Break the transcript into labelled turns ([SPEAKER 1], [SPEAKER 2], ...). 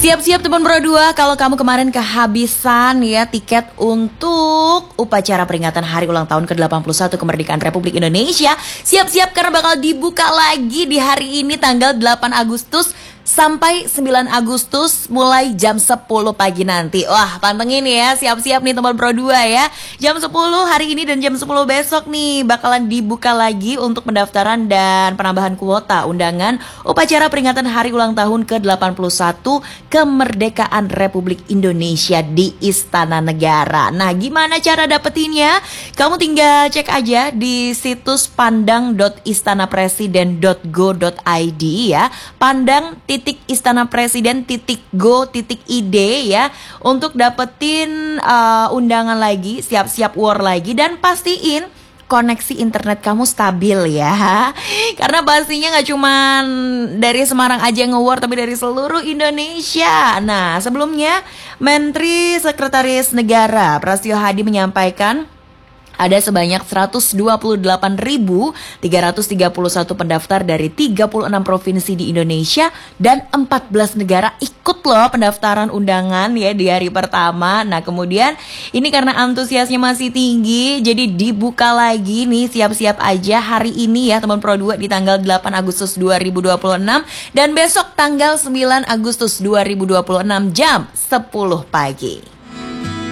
[SPEAKER 1] Siap-siap teman Pro 2, kalau kamu kemarin kehabisan ya tiket untuk upacara peringatan hari ulang tahun ke-81 kemerdekaan Republik Indonesia. Siap-siap karena bakal dibuka lagi di hari ini tanggal 8 Agustus sampai 9 Agustus mulai jam 10 pagi nanti. Wah, pantengin ya, siap-siap nih teman Pro 2 ya. Jam 10 hari ini dan jam 10 besok nih bakalan dibuka lagi untuk pendaftaran dan penambahan kuota undangan upacara peringatan hari ulang tahun ke-81 kemerdekaan Republik Indonesia di Istana Negara. Nah, gimana cara dapetinnya? Kamu tinggal cek aja di situs pandang.istanapresiden.go.id ya. Pandang.istanapresiden.go.id ya, untuk dapetin undangan lagi, siap-siap war lagi, dan pastiin koneksi internet kamu stabil ya. Karena pastinya gak cuman dari Semarang aja nge-war, tapi dari seluruh Indonesia. Nah, sebelumnya Menteri Sekretaris Negara Prasetyo Hadi menyampaikan ada sebanyak 128.331 pendaftar dari 36 provinsi di Indonesia dan 14 negara ikut loh pendaftaran undangan ya di hari pertama. Nah, kemudian ini karena antusiasnya masih tinggi, jadi dibuka lagi nih, siap-siap aja hari ini ya teman Pro 2 di tanggal 8 Agustus 2026 dan besok tanggal 9 Agustus 2026 jam 10 pagi.